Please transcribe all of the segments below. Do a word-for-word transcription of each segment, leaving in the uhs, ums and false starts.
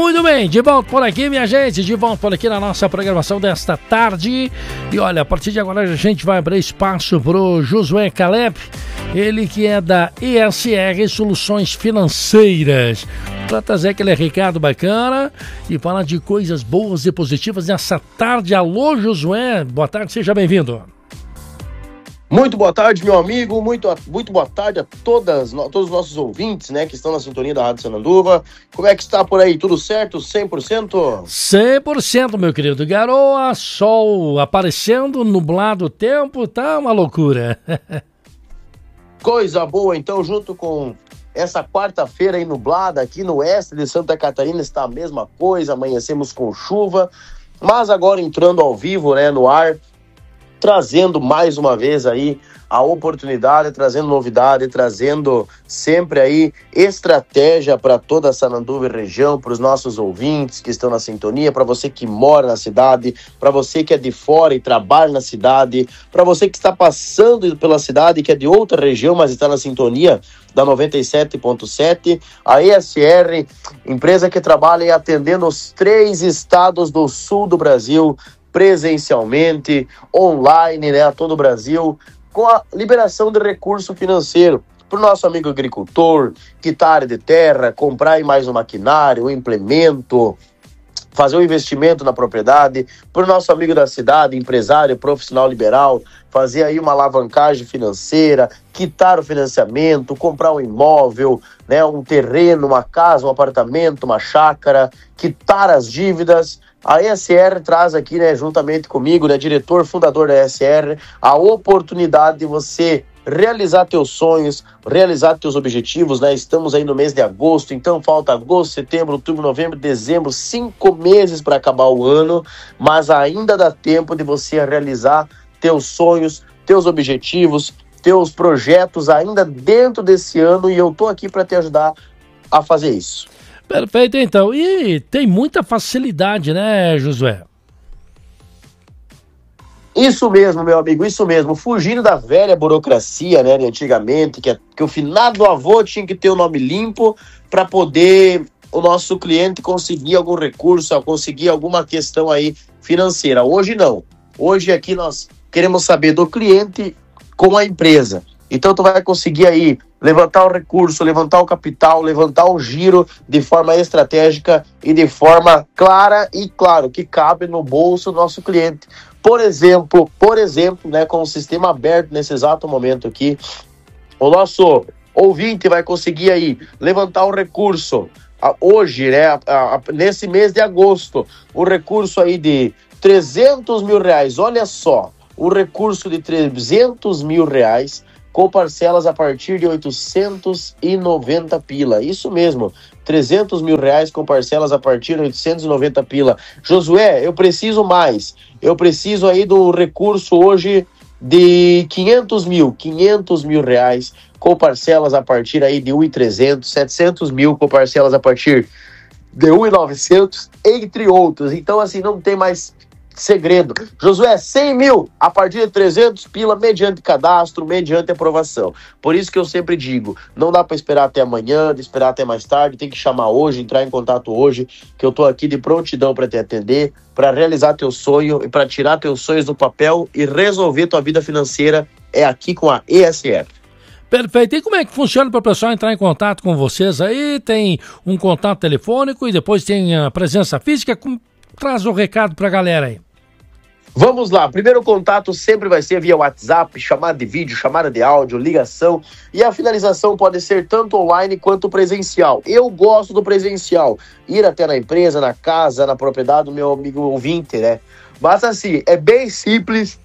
Muito bem, de volta por aqui, minha gente, de volta por aqui na nossa programação desta tarde. E olha, a partir de agora a gente vai abrir espaço pro Josué Caleb, ele que é da E S R Soluções Financeiras, para trazer aquele recado bacana e falar de coisas boas e positivas nessa tarde. Alô, Josué, boa tarde, seja bem-vindo. Muito boa tarde, meu amigo, muito, muito boa tarde a todas, todos os nossos ouvintes, né, que estão na sintonia da Rádio Sananduva. Como é que está por aí? Tudo certo? cem por cento? cem por cento, meu querido. Garoa, sol aparecendo, nublado o tempo, tá uma loucura. Coisa boa, então, junto com essa quarta-feira aí nublada aqui no oeste de Santa Catarina, está a mesma coisa, amanhecemos com chuva, mas agora entrando ao vivo, né, no ar, trazendo mais uma vez aí a oportunidade, trazendo novidade, trazendo sempre aí estratégia para toda a Sananduva e região, para os nossos ouvintes que estão na sintonia, para você que mora na cidade, para você que é de fora e trabalha na cidade, para você que está passando pela cidade, que é de outra região, mas está na sintonia da noventa e sete ponto sete, a E S R, empresa que trabalha atendendo os três estados do sul do Brasil, presencialmente, online, né, a todo o Brasil, com a liberação de recurso financeiro para o nosso amigo agricultor, quitar área de terra, comprar aí mais um maquinário, um implemento, fazer um investimento na propriedade, para o nosso amigo da cidade, empresário, profissional liberal, fazer aí uma alavancagem financeira, quitar o financiamento, comprar um imóvel, né, um terreno, uma casa, um apartamento, uma chácara, quitar as dívidas. A E S R traz aqui, né, juntamente comigo, né, diretor, fundador da E S R, a oportunidade de você realizar teus sonhos, realizar teus objetivos, né? Estamos aí no mês de agosto, então falta agosto, setembro, outubro, novembro, dezembro, cinco meses para acabar o ano, mas ainda dá tempo de você realizar teus sonhos, teus objetivos, teus projetos ainda dentro desse ano, e eu tô aqui para te ajudar a fazer isso. Perfeito, então. E tem muita facilidade, né, Josué? Isso mesmo, meu amigo, isso mesmo. Fugindo da velha burocracia, né, de antigamente, que, é, que o finado avô tinha que ter o nome limpo para poder o nosso cliente conseguir algum recurso, conseguir alguma questão aí financeira. Hoje não. Hoje aqui nós queremos saber do cliente com a empresa. Então tu vai conseguir aí levantar o recurso, levantar o capital, levantar o giro de forma estratégica e de forma clara e, claro, que cabe no bolso do nosso cliente. Por exemplo, por exemplo, né, com o sistema aberto nesse exato momento aqui, o nosso ouvinte vai conseguir aí levantar o recurso hoje, né, a, a, nesse mês de agosto, o recurso aí de trezentos mil reais. Olha só, o recurso de trezentos mil reais com parcelas a partir de oitocentos e noventa pila. Isso mesmo, trezentos mil reais com parcelas a partir de oitocentos e noventa pila. Josué, eu preciso mais. Eu preciso aí do recurso hoje de quinhentos mil, quinhentos mil reais com parcelas a partir aí de um milhão e trezentos, setecentos mil com parcelas a partir de um milhão e novecentos, entre outros. Então, assim, não tem mais segredo. Josué, cem mil a partir de trezentos pila, mediante cadastro, mediante aprovação. Por isso que eu sempre digo, não dá para esperar até amanhã, de esperar até mais tarde, tem que chamar hoje, entrar em contato hoje, que eu tô aqui de prontidão para te atender, para realizar teu sonho e para tirar teus sonhos do papel e resolver tua vida financeira. É aqui com a E S R. Perfeito. E como é que funciona para o pessoal entrar em contato com vocês aí? Tem um contato telefônico e depois tem a presença física? Como... Traz o um recado para a galera aí. Vamos lá, primeiro contato sempre vai ser via WhatsApp, chamada de vídeo, chamada de áudio, ligação, e a finalização pode ser tanto online quanto presencial. Eu gosto do presencial, ir até na empresa, na casa, na propriedade do meu amigo ouvinte, né? Mas assim, é bem simples,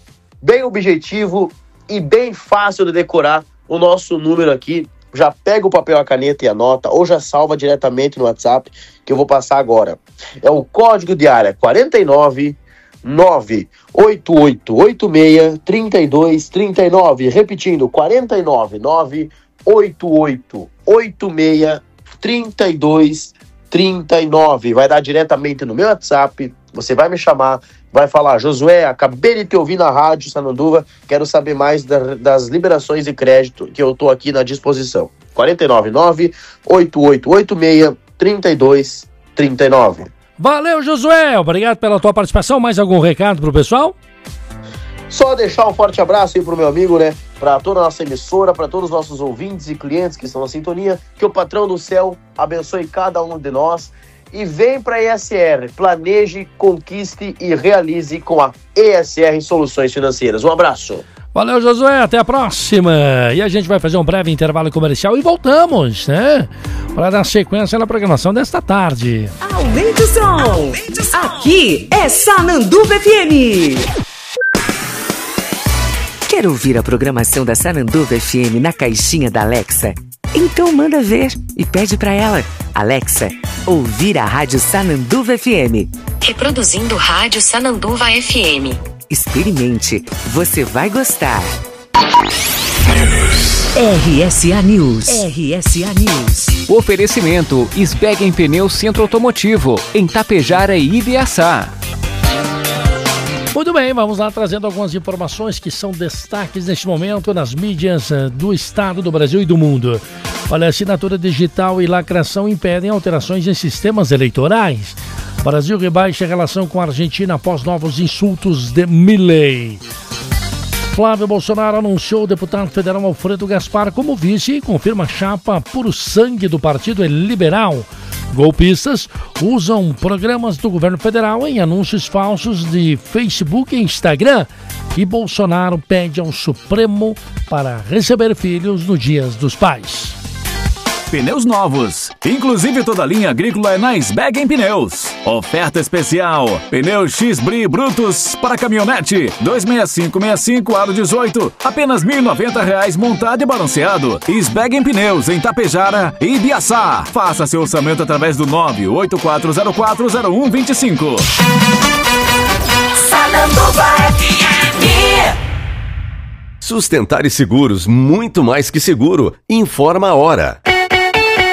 bem objetivo e bem fácil de decorar o nosso número aqui. Já pega o papel, a caneta e anota, ou já salva diretamente no WhatsApp, que eu vou passar agora. É o código de área quarenta e nove, nove oito oito oito seis, três dois três nove, repetindo, quarenta e nove, nove oito oito oito seis, três dois três nove. Vai dar diretamente no meu WhatsApp, você vai me chamar, vai falar: Josué, acabei de te ouvir na rádio Sananduva, quero saber mais da, das liberações de crédito, que eu tô aqui na disposição. quarenta e nove, nove oito oito oito seis, três dois trinta e nove. Valeu, Josué. Obrigado pela tua participação. Mais algum recado pro pessoal? Só deixar um forte abraço aí pro meu amigo, né? Para toda a nossa emissora, para todos os nossos ouvintes e clientes que estão na sintonia. Que o patrão do céu abençoe cada um de nós. E vem para a E S R. Planeje, conquiste e realize com a E S R Soluções Financeiras. Um abraço. Valeu, Josué, até a próxima. E a gente vai fazer um breve intervalo comercial e voltamos, né? Para dar sequência na programação desta tarde. Aumente o som. Aumente o som. Aqui é Sananduva F M. Quer ouvir a programação da Sananduva F M na caixinha da Alexa? Então manda ver e pede para ela. Alexa, ouvir a Rádio Sananduva F M. Reproduzindo Rádio Sananduva F M. Experimente, você vai gostar. R S A News. R S A News. Oferecimento Sbeggen Pneus Centro Automotivo, em Tapejara e Ibiaçá. Muito bem, vamos lá trazendo algumas informações que são destaques neste momento nas mídias do estado, do Brasil e do mundo. Olha, assinatura digital e lacração impedem alterações em sistemas eleitorais. Brasil rebaixa a relação com a Argentina após novos insultos de Milei. Flávio Bolsonaro anunciou o deputado federal Alfredo Gaspar como vice e confirma a chapa puro sangue do partido liberal. Golpistas usam programas do governo federal em anúncios falsos de Facebook e Instagram. E Bolsonaro pede ao Supremo para receber filhos no Dia dos Pais. Pneus novos, inclusive toda a linha agrícola é na Sbeggen Pneus. Oferta especial, pneus X-Bri Brutus para caminhonete, dois seis cinco seis cinco aro dezoito, apenas mil e noventa reais montado e balanceado. Sbeggen Pneus em Tapejara e Ibiaçá. Faça seu orçamento através do nove oito quatro zero quatro zero um dois cinco. Sananduva F M. Sustentar e Seguros, muito mais que seguro. Informa a hora.